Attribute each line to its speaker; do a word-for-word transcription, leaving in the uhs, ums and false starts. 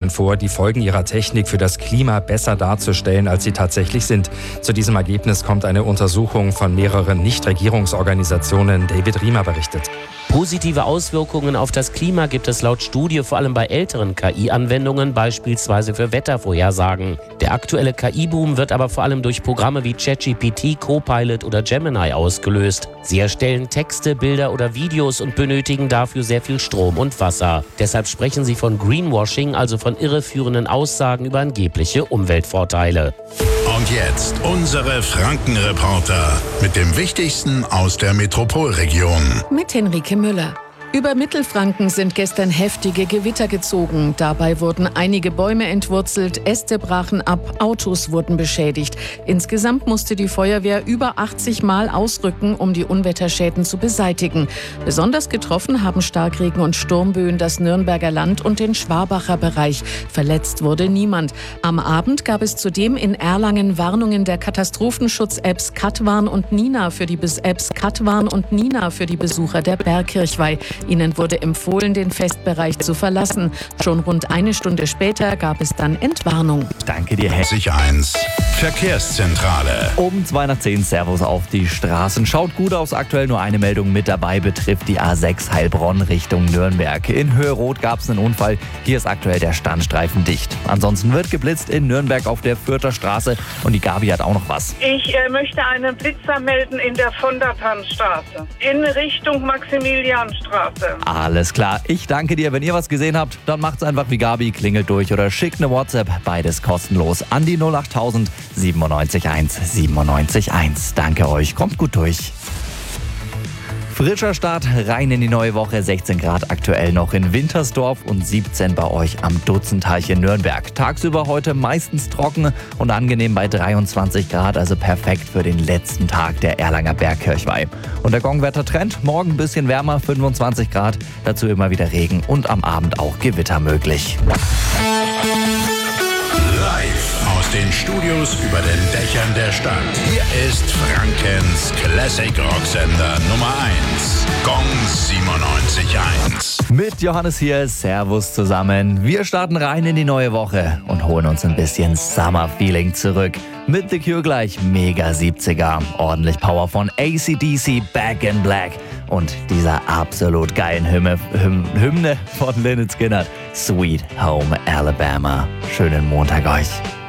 Speaker 1: Unternehmen vor, die Folgen ihrer Technik für das Klima besser darzustellen, als sie tatsächlich sind. Zu diesem Ergebnis kommt eine Untersuchung von mehreren Nichtregierungsorganisationen. David Riemer berichtet.
Speaker 2: Positive Auswirkungen auf das Klima gibt es laut Studie vor allem bei älteren K I-Anwendungen, beispielsweise für Wettervorhersagen. Der aktuelle K I-Boom wird aber vor allem durch Programme wie ChatGPT, Copilot oder Gemini ausgelöst. Sie erstellen Texte, Bilder oder Videos und benötigen dafür sehr viel Strom und Wasser. Deshalb sprechen sie von Greenwashing, also von irreführenden Aussagen über angebliche Umweltvorteile.
Speaker 3: Und jetzt unsere Franken-Reporter mit dem Wichtigsten aus der Metropolregion.
Speaker 4: Mit Henrike Müller. Über Mittelfranken sind gestern heftige Gewitter gezogen. Dabei wurden einige Bäume entwurzelt, Äste brachen ab, Autos wurden beschädigt. Insgesamt musste die Feuerwehr über achtzig Mal ausrücken, um die Unwetterschäden zu beseitigen. Besonders getroffen haben Starkregen und Sturmböen das Nürnberger Land und den Schwabacher Bereich. Verletzt wurde niemand. Am Abend gab es zudem in Erlangen Warnungen der Katastrophenschutz-Apps Katwarn und Nina für die Apps Katwarn und Nina für die Besucher der Bergkirchweih. Ihnen wurde empfohlen, den Festbereich zu verlassen. Schon rund eine Stunde später gab es dann Entwarnung.
Speaker 5: Danke dir, Herr.
Speaker 3: eins Verkehrszentrale.
Speaker 5: Um zwei nach zehn, Servus auf die Straßen. Schaut gut aus, aktuell nur eine Meldung mit dabei, betrifft die A sechs Heilbronn Richtung Nürnberg. In Höhe Rot gab es einen Unfall, hier ist aktuell der Standstreifen dicht. Ansonsten wird geblitzt in Nürnberg auf der Fürther Straße und die Gabi hat auch noch was.
Speaker 6: Ich äh, möchte einen Blitzer melden in der von der Tannstraße in Richtung Maximilianstraße.
Speaker 5: Alles klar, ich danke dir. Wenn ihr was gesehen habt, dann macht's einfach wie Gabi, klingelt durch oder schickt eine WhatsApp, beides kostenlos an die null achttausend siebenundneunzig eins siebenundneunzig eins. Danke euch, kommt gut durch. Frischer Start rein in die neue Woche, sechzehn Grad aktuell noch in Wintersdorf und siebzehn bei euch am Dutzenteich in Nürnberg. Tagsüber heute meistens trocken und angenehm bei dreiundzwanzig Grad, also perfekt für den letzten Tag der Erlanger Bergkirchweih. Und der Gongwetter-Trend, morgen ein bisschen wärmer, fünfundzwanzig Grad, dazu immer wieder Regen und am Abend auch Gewitter möglich.
Speaker 3: Live aus den Studios über den Dächern der Stadt. Hier ist Frankens Classic Rocksender Nummer eins. Gong siebenundneunzig eins.
Speaker 5: Mit Johannes hier, Servus zusammen. Wir starten rein in die neue Woche und holen uns ein bisschen Summer-Feeling zurück. Mit The Cure gleich Mega siebziger. Ordentlich Power von A C D C, Back in Black. Und dieser absolut geilen Hymne, Hymne, Hymne von Lynyrd Skynyrd, Sweet Home Alabama. Schönen Montag euch.